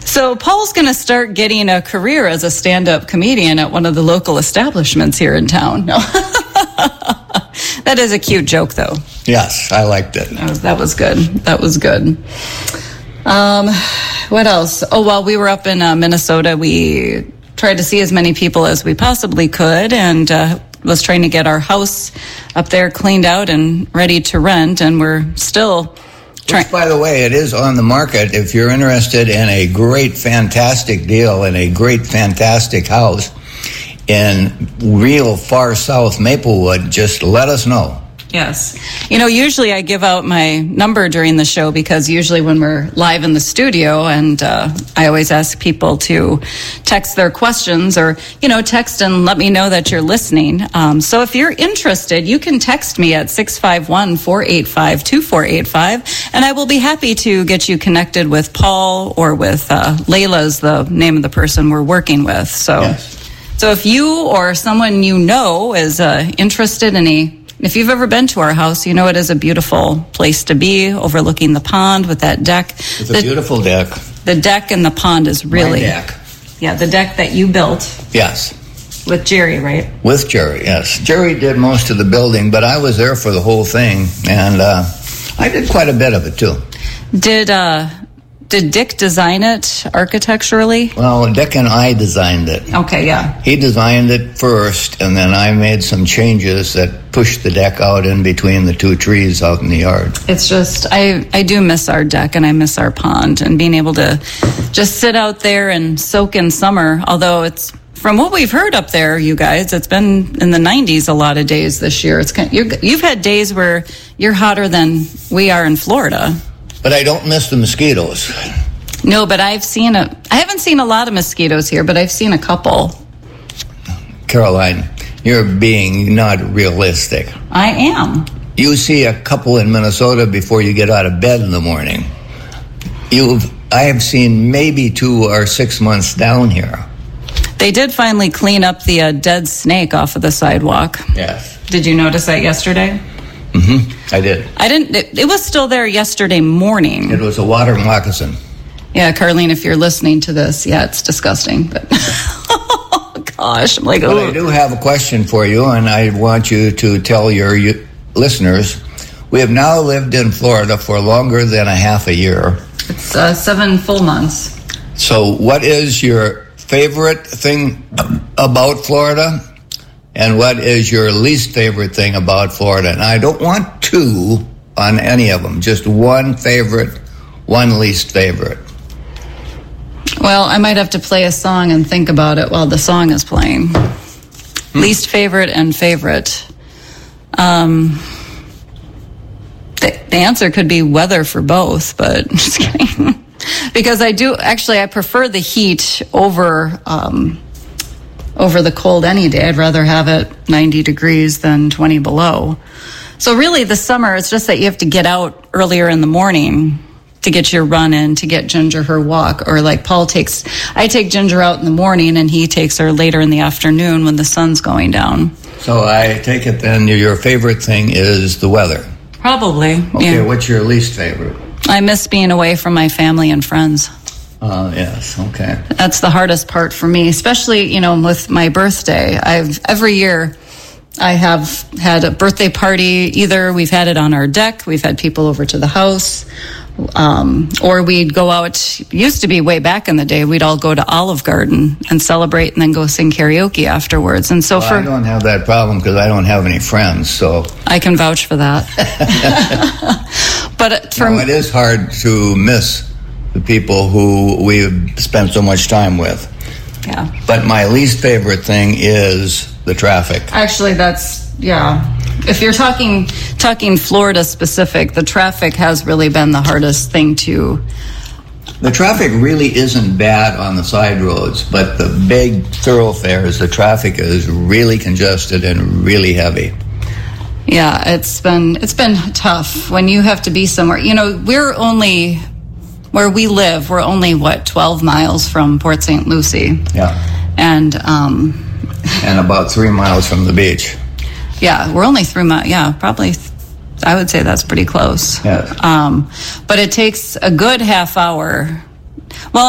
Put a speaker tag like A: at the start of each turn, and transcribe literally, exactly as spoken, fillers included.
A: So Paul's going to start getting a career as a stand-up comedian at one of the local establishments here in town. No. That is a cute joke, though.
B: Yes, I liked it.
A: That was, that was good. That was good. Um, what else? Oh, while we were up in uh, Minnesota, we tried to see as many people as we possibly could, and uh, was trying to get our house up there cleaned out and ready to rent, and we're still trying.
B: Which, by the way, it is on the market. If you're interested in a great, fantastic deal and a great, fantastic house in real far south Maplewood, just let us know.
A: Yes. You know, usually I give out my number during the show because usually when we're live in the studio, and uh, I always ask people to text their questions or, you know, text and let me know that you're listening. Um, so if you're interested, you can text me at six five one, four eight five, two four eight five, and I will be happy to get you connected with Paul or with uh, Layla's the name of the person we're working with. So,
B: yes.
A: So if you or someone you know is uh, interested in a If you've ever been to our house, you know it is a beautiful place to be, overlooking the pond with that deck.
B: It's a beautiful deck.
A: The deck and the pond is really...
B: My deck.
A: Yeah, the deck that you built.
B: Yes.
A: With Jerry, right?
B: With Jerry, yes. Jerry did most of the building, but I was there for the whole thing, and uh, I did quite a bit of it, too.
A: Did... uh Did Dick design it architecturally?
B: Well, Dick and I designed it.
A: Okay, yeah.
B: He designed it first, and then I made some changes that pushed the deck out in between the two trees out in the yard.
A: It's just, I, I do miss our deck and I miss our pond and being able to just sit out there and soak in summer, although it's, from what we've heard up there, you guys, it's been in the nineties a lot of days this year. It's kind of, you're, you've had days where you're hotter than we are in Florida.
B: But I don't miss the mosquitoes.
A: No, but I've seen a... I haven't seen a lot of mosquitoes here, but I've seen a couple.
B: Caroline, you're being not realistic.
A: I am.
B: You see a couple in Minnesota before you get out of bed in the morning. You've... I have seen maybe two or six months down here.
A: They did finally clean up the uh, dead snake off of the sidewalk.
B: Yes.
A: Did you notice that yesterday?
B: Mm-hmm. I did.
A: I didn't. It, it was still there yesterday morning.
B: It was a water moccasin.
A: Yeah, Carlene, if you're listening to this, yeah, it's disgusting. But oh, gosh, I'm like,
B: but
A: oh.
B: I do have a question for you, and I want you to tell your you, listeners. We have now lived in Florida for longer than a half a year.
A: It's uh, seven full months.
B: So, what is your favorite thing about Florida? And what is your least favorite thing about Florida? And I don't want two on any of them, just one favorite, one least favorite.
A: Well, I might have to play a song and think about it while the song is playing. Hmm. Least favorite and favorite. Um, the, the answer could be weather for both, but just kidding. Because I do, actually, I prefer the heat over... Um, over the cold any day. I'd rather have it ninety degrees than twenty below. So really the summer, it's just that you have to get out earlier in the morning to get your run in, to get Ginger her walk. Or like Paul takes, I take Ginger out in the morning and he takes her later in the afternoon when the sun's going down.
B: So I take it then your favorite thing is the weather.
A: Probably.
B: Okay,
A: yeah.
B: What's your least favorite?
A: I miss being away from my family and friends.
B: Uh, yes, okay.
A: That's the hardest part for me, especially, you know, with my birthday. I've every year I have had a birthday party. Either we've had it on our deck, we've had people over to the house, um, or we'd go out. Used to be way back in the day, we'd all go to Olive Garden and celebrate and then go sing karaoke afterwards. And so
B: well,
A: for
B: I don't have that problem because I don't have any friends, so
A: I can vouch for that. But for
B: no, it is hard to miss the people who we've spent so much time with.
A: Yeah.
B: But my least favorite thing is the traffic.
A: Actually, that's, yeah. If you're talking talking Florida specific, the traffic has really been the hardest thing to...
B: The traffic really isn't bad on the side roads, but the big thoroughfares, the traffic is really congested and really heavy.
A: Yeah, it's been it's been tough when you have to be somewhere. You know, we're only... Where we live, we're only, what, twelve miles from Port Saint Lucie.
B: Yeah.
A: And, um...
B: and about three miles from the beach.
A: Yeah, we're only three miles, yeah, probably, I would say that's pretty close.
B: Yes.
A: Um, but it takes a good half hour. Well,